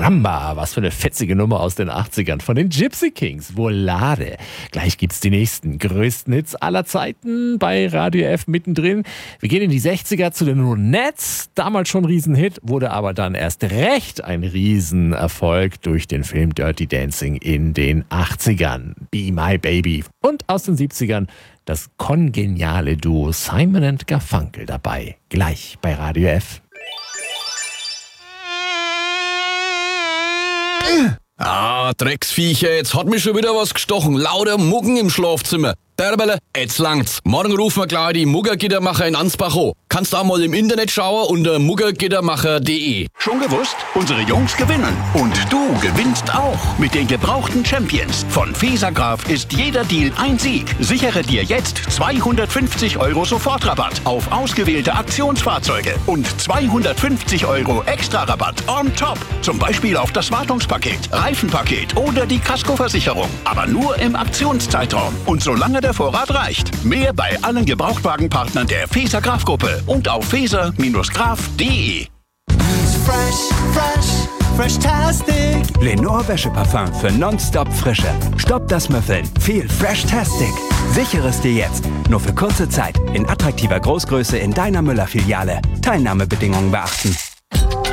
Caramba, was für eine fetzige Nummer aus den 80ern von den Gypsy Kings. Volare. Gleich gibt's die nächsten größten Hits aller Zeiten bei Radio F mittendrin. Wir gehen in die 60er zu den Ronettes. Damals schon ein Riesenhit, wurde aber dann erst recht ein Riesenerfolg durch den Film Dirty Dancing in den 80ern. Be My Baby. Und aus den 70ern das kongeniale Duo Simon & Garfunkel dabei. Gleich bei Radio F. Ah, Drecksviecher, jetzt hat mich schon wieder was gestochen. Lauter Muggen im Schlafzimmer. Derbele, jetzt langt's. Morgen rufen wir gleich die Muggergittermacher in Ansbach an. Kannst da mal im Internet schauen unter muggergittermacher.de. Schon gewusst? Unsere Jungs gewinnen. Und du gewinnst auch. Mit den gebrauchten Champions. Von Fesergraf ist jeder Deal ein Sieg. Sichere dir jetzt 250 € Sofortrabatt auf ausgewählte Aktionsfahrzeuge. Und 250 € Extra-Rabatt on top. Zum Beispiel auf das Wartungspaket, Reifenpaket oder die Kaskoversicherung. Aber nur im Aktionszeitraum. Und solange der Vorrat reicht. Mehr bei allen Gebrauchtwagenpartnern der Feser-Graf-Gruppe und auf feser-graf.de. Fresh-tastic. Lenore Wäscheparfum für nonstop Frische. Stopp das Müffeln. Viel Fresh-tastic. Sichere es dir jetzt. Nur für kurze Zeit. In attraktiver Großgröße in deiner Müller-Filiale. Teilnahmebedingungen beachten.